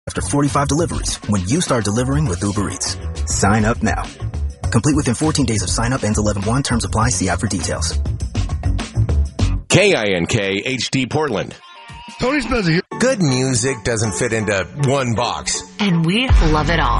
after 45 deliveries when you start delivering with Uber Eats. Sign up now. Complete within 14 days of sign up. Ends 11/1. Terms apply. See app for details. KINK HD Portland. Tony Spencer here. Good music doesn't fit into one box. And we love it all.